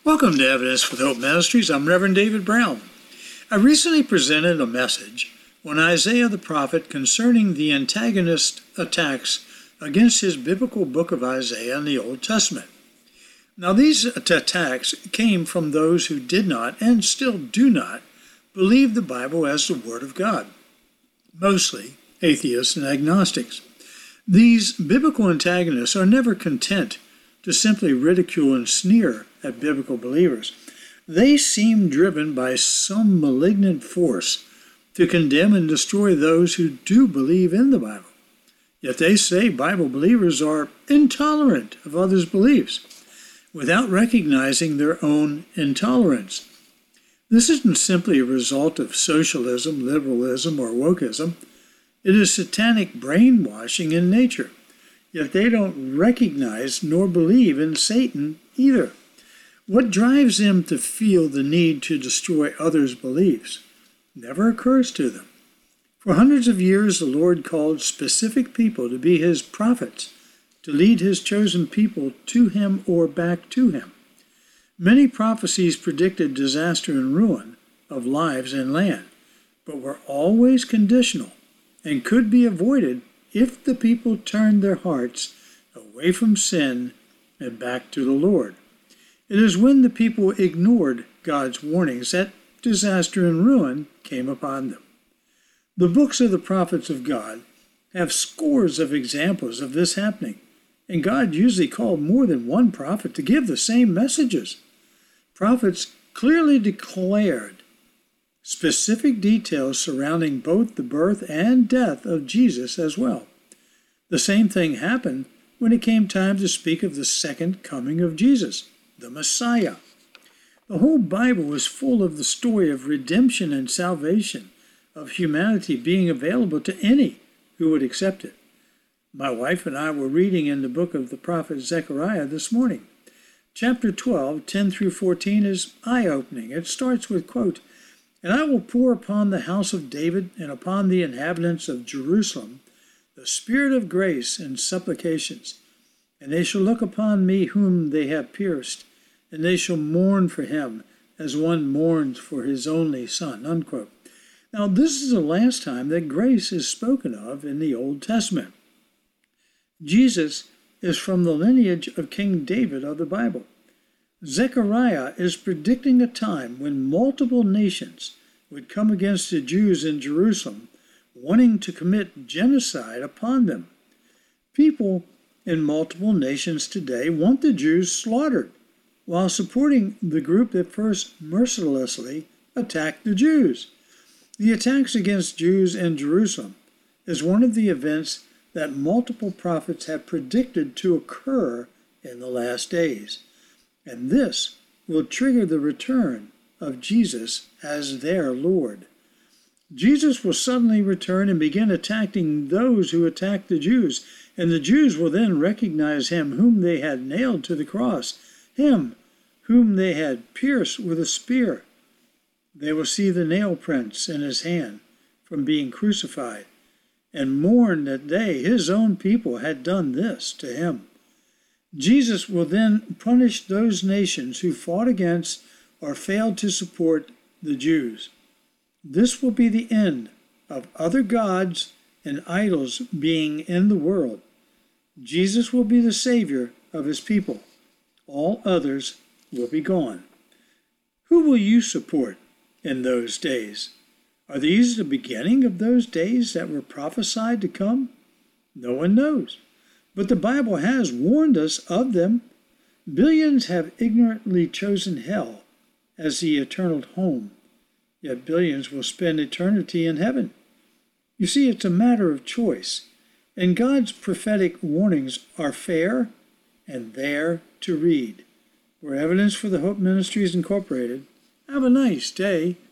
Welcome to Evidence for the Hope Ministries. I'm Reverend David Brown. I recently presented a message on Isaiah the prophet concerning the antagonist attacks against his biblical book of Isaiah in the Old Testament. Now, these attacks came from those who did not, and still do not, believe the Bible as the Word of God, mostly atheists and agnostics. These biblical antagonists are never content to simply ridicule and sneer at biblical believers. They seem driven by some malignant force to condemn and destroy those who do believe in the Bible. Yet they say Bible believers are intolerant of others' beliefs, without recognizing their own intolerance. This isn't simply a result of socialism, liberalism, or wokeism. It is satanic brainwashing in nature. Yet they don't recognize nor believe in Satan either. What drives them to feel the need to destroy others' beliefs never occurs to them. For hundreds of years, the Lord called specific people to be his prophets, to lead his chosen people to him or back to him. Many prophecies predicted disaster and ruin of lives and land, but were always conditional and could be avoided if the people turned their hearts away from sin and back to the Lord. It is when the people ignored God's warnings that disaster and ruin came upon them. The books of the prophets of God have scores of examples of this happening, and God usually called more than one prophet to give the same messages. Prophets clearly declared specific details surrounding both the birth and death of Jesus as well. The same thing happened when it came time to speak of the second coming of Jesus, the Messiah. The whole Bible is full of the story of redemption and salvation, of humanity being available to any who would accept it. My wife and I were reading in the book of the prophet Zechariah this morning. Chapter 12, 10 through 14 is eye-opening. It starts with, quote, "And I will pour upon the house of David and upon the inhabitants of Jerusalem the spirit of grace and supplications. And they shall look upon me whom they have pierced, and they shall mourn for him as one mourns for his only son." Unquote. Now, this is the last time that grace is spoken of in the Old Testament. Jesus is from the lineage of King David of the Bible. Zechariah is predicting a time when multiple nations would come against the Jews in Jerusalem, wanting to commit genocide upon them. People in multiple nations today want the Jews slaughtered, while supporting the group that first mercilessly attacked the Jews. The attacks against Jews in Jerusalem is one of the events that multiple prophets have predicted to occur in the last days, and this will trigger the return of Jesus as their Lord. Jesus will suddenly return and begin attacking those who attacked the Jews, and the Jews will then recognize him whom they had nailed to the cross, him whom they had pierced with a spear. They will see the nail prints in his hand from being crucified, and mourn that they, his own people, had done this to him. Jesus will then punish those nations who fought against or failed to support the Jews. This will be the end of other gods and idols being in the world. Jesus will be the Savior of his people. All others will be gone. Who will you support in those days? Are these the beginning of those days that were prophesied to come? No one knows, but the Bible has warned us of them. Billions have ignorantly chosen hell as the eternal home, yet billions will spend eternity in heaven. You see, it's a matter of choice, and God's prophetic warnings are fair and there to read. For Evidence for the Hope Ministries Incorporated, have a nice day.